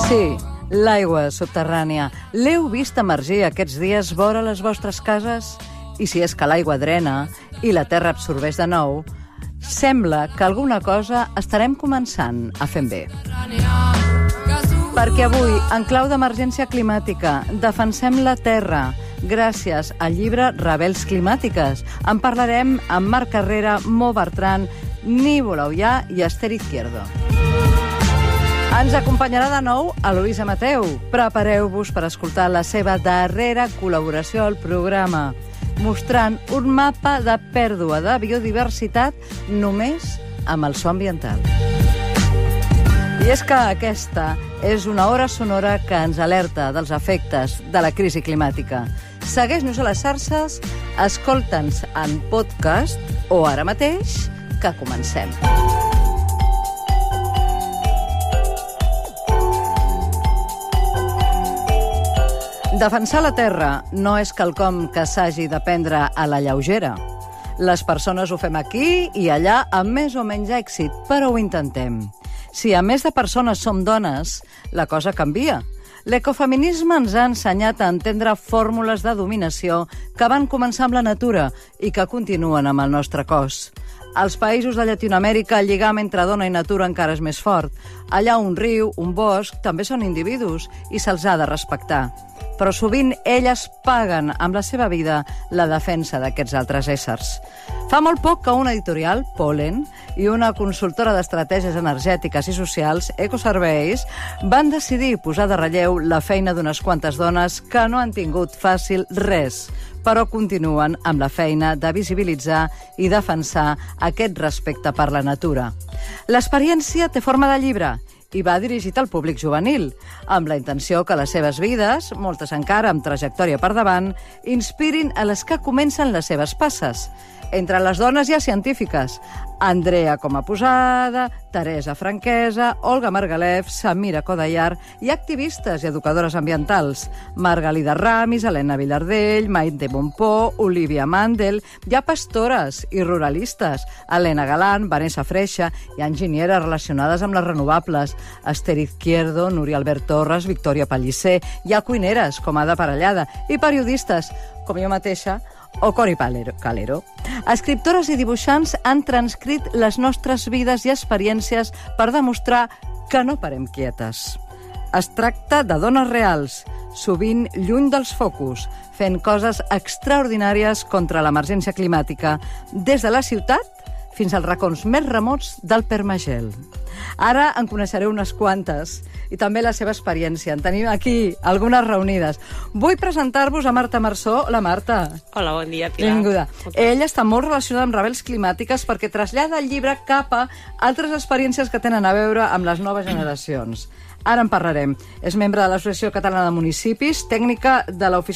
Sí, l'aigua subterrània. L'heu vist emergir aquests dies vora les vostres cases? I si és que l'aigua drena i la terra absorbeix de nou, sembla que alguna cosa estarem començant a fer bé. Perquè avui, en clau d'emergència climàtica, defensem la terra. Gràcies al llibre Rebels climàtiques. En parlarem amb Marc Carrera, Mo Bertran, Nivo Laullà i Esther Izquierdo. Ens acompanyarà de nou a Luisa Mateu. Prepareu-vos per escoltar la seva darrera col·laboració al programa, mostrant un mapa de pèrdua de biodiversitat només amb el so ambiental. I és que aquesta és una hora sonora que ens alerta dels efectes de la crisi climàtica. Segueix-nos a les xarxes, escolta'ns en podcast o ara mateix que comencem. Defensar la terra no és quelcom que s'hagi de prendre a la lleugera. Les persones ho fem aquí i allà amb més o menys èxit, però ho intentem. Si a més de persones som dones, la cosa canvia. L'ecofeminisme ens ha ensenyat a entendre fórmules de dominació que van començar amb la natura i que continuen amb el nostre cos. Als països de Llatinoamèrica, el lligam entre dona i natura encara és més fort. Allà un riu, un bosc, també són individus i se'ls ha de respectar. Però sovint elles paguen amb la seva vida la defensa d'aquests altres éssers. Fa molt poc que una editorial, Pollen, i una consultora d'estratègies energètiques i socials, Ecoserveis, van decidir posar de relleu la feina d'unes quantes dones que no han tingut fàcil res, però continuen amb la feina de visibilitzar i defensar aquest respecte per la natura. L'experiència té forma de llibre i va dirigit al públic juvenil, amb la intenció que les seves vides, moltes encara amb trajectòria per davant, inspirin a les que comencen les seves passes. Entre les dones hi ha científiques: Andrea Comaposada, Teresa Franquesa, Olga Margalef, Samira Kodayar, i activistes i educadores ambientals: Margalida Ramis, Helena Vilardell, Maite Montpó, Olivia Mandel. Hi ha pastores i ruralistes: Helena Galán, Vanessa Freixa. Hi ha enginyeres relacionades amb les renovables: Esther Izquierdo, Núria Albert Torres, Victòria Pellicer. Hi ha cuineres, com Ada Parellada, i periodistes, com jo mateixa, o Cori Calero. Escriptores i dibuixants han transcrit les nostres vides i experiències per demostrar que no parem quietes. Es tracta de dones reals, sovint lluny dels focus, fent coses extraordinàries contra l'emergència climàtica, des de la ciutat fins als racons més remots del Permagel. Ara en coneixereu unes quantes, i també la seva experiència. En tenim aquí algunes reunides. Vull presentar-vos a Marta Marçó. Hola, Marta. Hola, bon dia, Pilar. Benvinguda. Ella està molt relacionada amb Rebels climàtiques perquè trasllada el llibre cap a altres experiències que tenen a veure amb les noves generacions. Ara en parlarem. És membre de l'Associació Catalana de Municipis, tècnica de l'Oficina